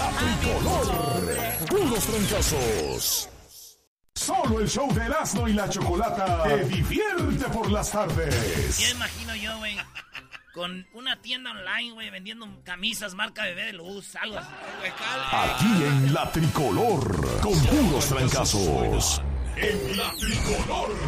Tricolor. Puros trancazos. Solo el show de Erasmo y la Chocolata te divierte por las tardes. Ya imagino yo, güey, con una tienda online, güey, vendiendo camisas marca Bebé de Luz, algo así. Aquí en la Tricolor, con puros trancazos. En la Tricolor.